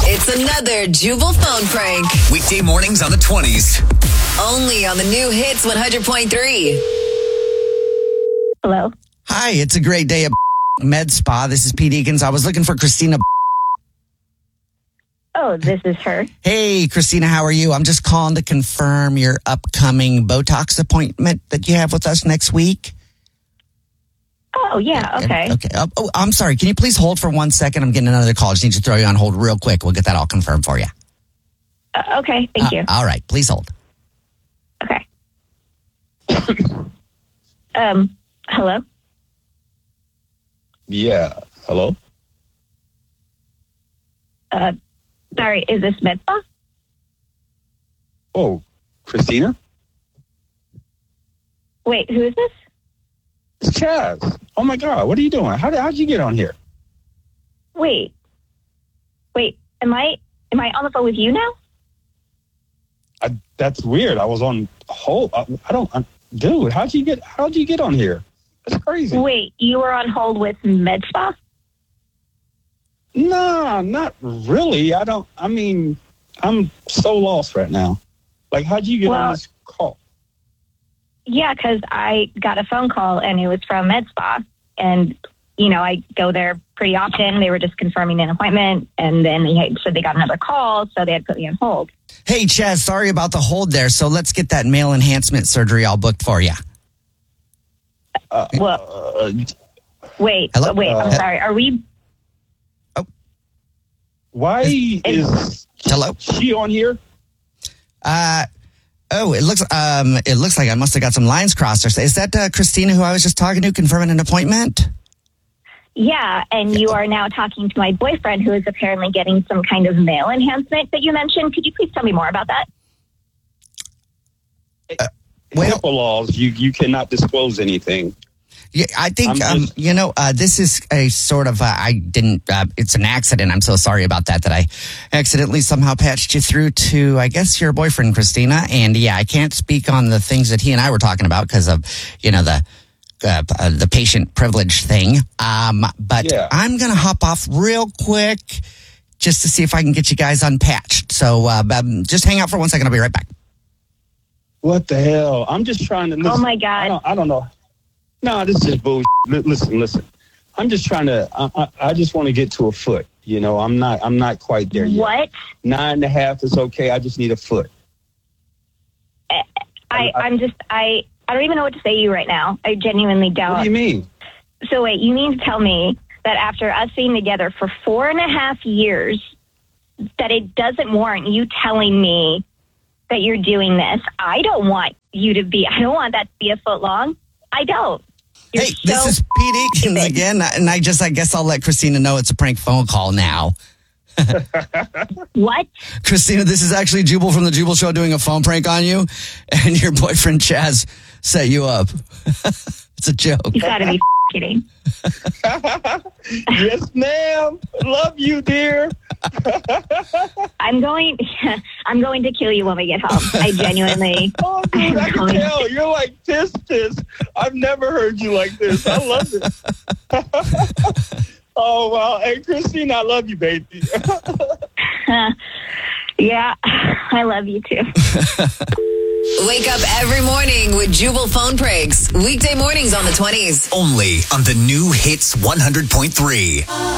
It's another Jubal phone prank. Weekday mornings on the 20s. Only on the new Hits 100.3. Hello. Hi, it's a great day at Med Spa. This is Pete Eakins. I was looking for Christina. Oh, this is her. Hey, Christina, how are you? I'm just calling to confirm your upcoming Botox appointment that you have with us next week. Oh, yeah. Okay. Okay. Oh, I'm sorry. Can you please hold for 1 second? I'm getting another call. I just need to throw you on hold real quick. We'll get that all confirmed for you. Okay. Thank you. All right. Please hold. Okay. Hello. Yeah. Hello? Sorry, is this Med Spa? Oh, Christina? Wait, who is this? It's Chaz. Oh, my God. What are you doing? How'd you get on here? Wait, am I on the phone with you now? That's weird. I was on hold. Dude, how'd you get on here? That's crazy. Wait, you were on hold with Med Spa? Nah, not really. I'm so lost right now. Like, how'd you get on this call? Yeah, because I got a phone call and it was from Med Spa. And, I go there pretty often. They were just confirming an appointment. And then they said they got another call, so they had put me on hold. Hey, Chaz, sorry about the hold there. So let's get that male enhancement surgery all booked for you. Wait, I'm sorry. Are we... Why is Hello? she on here? It looks like I must have got some lines crossed. Is that Christina who I was just talking to, confirming an appointment? Yeah, and you are now talking to my boyfriend who is apparently getting some kind of male enhancement that you mentioned. Could you please tell me more about that? HIPAA laws, you cannot disclose anything. Yeah, I think, this is a sort of, it's an accident. I'm so sorry about that I accidentally somehow patched you through to, I guess, your boyfriend, Christina. And yeah, I can't speak on the things that he and I were talking about because of, the patient privilege thing. But yeah. I'm going to hop off real quick just to see if I can get you guys unpatched. So just hang out for 1 second. I'll be right back. What the hell? I'm just trying to listen. Oh, my God. I don't know. No, this is bullshit. Listen. I'm just trying to, I just want to get to a foot. I'm not quite there yet. What? 9.5 is okay. I just need a foot. I don't even know what to say to you right now. I genuinely don't. What do you mean? So wait, you mean to tell me that after us being together for 4.5 years, that it doesn't warrant you telling me that you're doing this? I don't want that to be a foot long. I don't. Hey, this is Pete Eakins again, and I guess I'll let Christina know it's a prank phone call now. What? Christina, this is actually Jubal from the Jubal Show doing a phone prank on you, and your boyfriend Chaz set you up. It's a joke. You gotta be kidding. Yes, ma'am. Love you, dear. I'm going to kill you when we get home. I genuinely. Oh, dude, I can tell. You're like this. I've never heard you like this. I love it. Oh, wow. Hey, Christine, I love you, baby. Yeah, I love you too. Wake up every morning with Jubal phone pranks. Weekday mornings on the 20s. Only on the new Hits 100.3.